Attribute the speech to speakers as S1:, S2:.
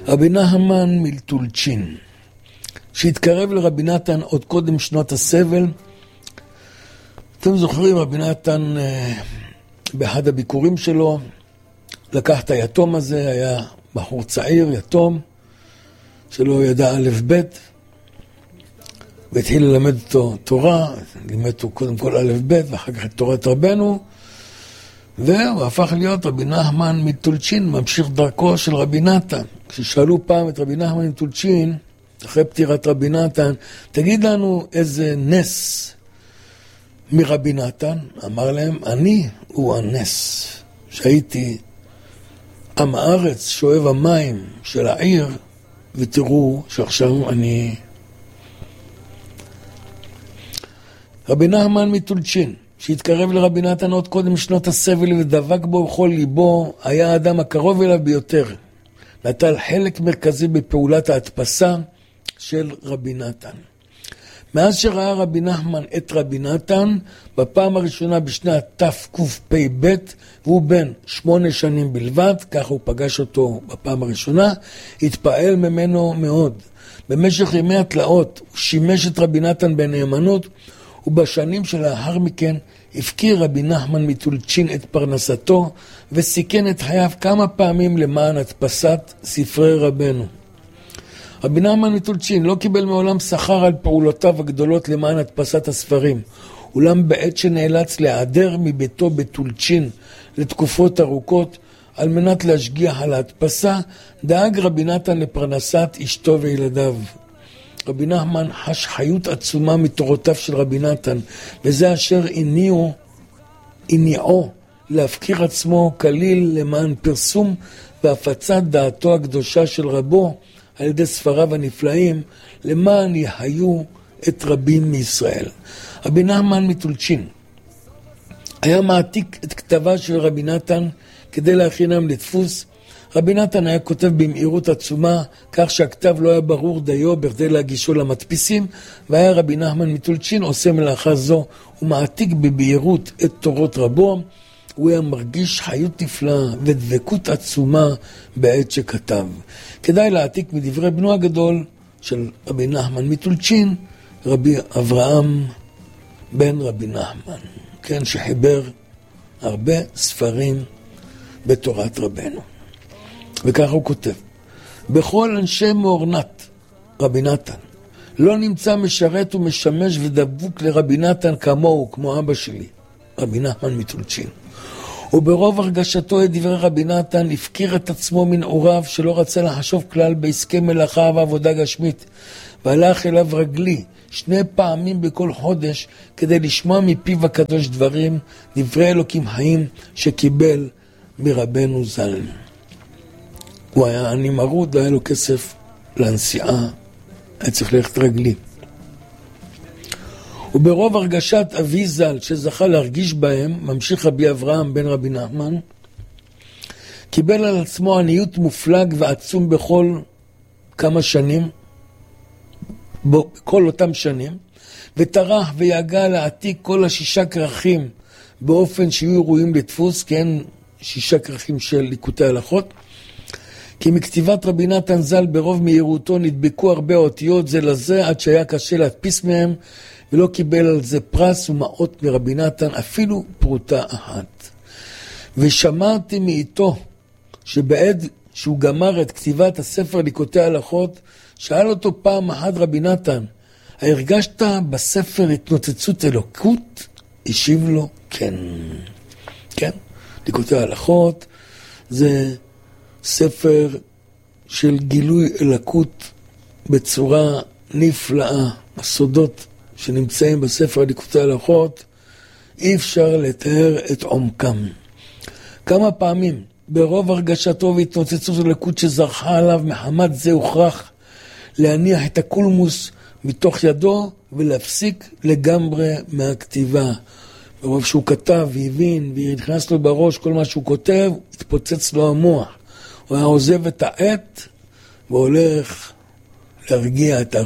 S1: רבי נחמן מטולצ'ין, שהתקרב לרבי נתן עוד קודם שנות הסבל. אתם זוכרים, רבי נתן באחד הביקורים שלו לקח את היתום הזה, היה בחור צעיר, יתום, שלא ידע א' ב', והתחיל ללמד אותו תורה, לימד אותו קודם כל א' ב' ואחר כך את תורת רבנו, והוא הפך להיות רבי נחמן מטולצ'ין, ממשיך דרכו של רבי נתן. כששאלו פעם את רבי נחמן מטולצ'ין, אחרי פטירת רבי נתן, תגיד לנו איזה נס מרבי נתן, אמר להם, אני הוא הנס, שהייתי עם הארץ, שואב המים של העיר, ותראו שעכשיו אני... רבי נחמן מטולצ'ין, שהתקרב לרבי נתן עוד קודם שנות הסבל ודבק בו בכל ליבו, היה האדם הקרוב אליו ביותר. נטל חלק מרכזי בפעולת ההדפסה של רבי נתן. מאז שראה רבי נחמן את רבי נתן, בפעם הראשונה בשנת תקפ"ב, והוא בן 8 שנים בלבד, ככה הוא פגש אותו בפעם הראשונה, התפעל ממנו מאוד. במשך ימי התלאות הוא שימש את רבי נתן בנאמנות, ובשנים שלאחר מכן הפקיר רבי נחמן מטולצ'ין את פרנסתו, וסיכן את חייו כמה פעמים למען הדפסת ספרי רבנו. רבי נחמן מטולצ'ין לא קיבל מעולם שכר על פעולותיו הגדולות למען הדפסת הספרים, אולם בעת שנאלץ להיעדר מביתו בטולצ'ין לתקופות ארוכות על מנת להשגיח על ההדפסה, דאג רבי נתן לפרנסת אשתו וילדיו. רבי נחמן חש חיות עצומה מתורותיו של רבי נתן, וזה אשר הניעו להפקיר עצמו כליל למען פרסום והפצת דעתו הקדושה של רבו על ידי ספריו הנפלאים, למען יחיו את רבים מישראל. רבי נחמן מטולצ'ין היה מעתיק את כתבה של רבי נתן כדי להכינם לדפוס. רבי נתן היה כותב במהירות עצומה, כך שהכתב לא היה ברור דיו בכדי להגישו למדפיסים, והיה רבי נחמן מטולצ'ין עושה מלאכה זו ומעתיק בבהירות את תורות רבו. הוא היה מרגיש חיות נפלאה ודבקות עצומה בעת שכתב. כדאי להעתיק מדברי בנו הגדול של רבי נחמן מטולצ'ין, רבי אברהם בן רבי נחמן, כן, שחיבר הרבה ספרים בתורת רבנו. וככה הוא כותב, בכל אנשי מאורנת רבי נתן לא נמצא משרת ומשמש ודבוק לרבי נתן כמוהו, כמו אבא שלי, רבי נחמן מטולצ'ין. וברוב הרגשתו את דברי רבי נתן הפקיר את עצמו מנעוריו, שלא רצה לחשוב כלל בעסקי מלאכה ועבודה גשמית, והלך אליו רגלי 2 פעמים בכל חודש כדי לשמוע מפיו הקדוש דברי אלוקים חיים שקיבל מרבנו ז"ל. הוא היה עני מרוד, היה לו כסף לנסיעה, היה צריך ללכת רגלי. וברוב הרגשת אבי ז"ל שזכה להרגיש בהם, ממשיך רבי אברהם בן רבי נחמן, קיבל על עצמו עניות מופלג ועצום בכל כמה שנים, בכל אותם שנים, וטרח ויגע להעתיק כל 6 כרכים באופן שיהיו ראויים לדפוס, כי אין 6 כרכים של ליקוטי הלכות, כי מכתיבת רבי נתן ז"ל ברוב מהירותו נדבקו הרבה אותיות זה לזה עד שהיה קשה להדפיס מהם, ולא קיבל על זה פרס ומעות מרבי נתן, אפילו פרוטה אחת. ושמעתי מאיתו שבעת שהוא גמר את כתיבת הספר ליקוטי הלכות, שאל אותו פעם אחת רבי נתן, הרגשת בספר התנוצצות אלוקות? השיב לו, כן. כן, ליקוטי הלכות זה ספר של גילוי אלוקות בצורה נפלאה. הסודות שנמצאים בספר ליקוטי הלכות, אי אפשר לתאר את עומקם. כמה פעמים ברוב הרגשתו והתנוצצות אלוקות שזרחה עליו, מחמת זה הוכרח להניח את הקולמוס מתוך ידו ולהפסיק לגמרי מהכתיבה. ברוב שהוא כתב והבין ונכנס לו בראש כל מה שהוא כותב, התפוצץ לו המוח. הוא היה עוזב את העט והולך להרגיע את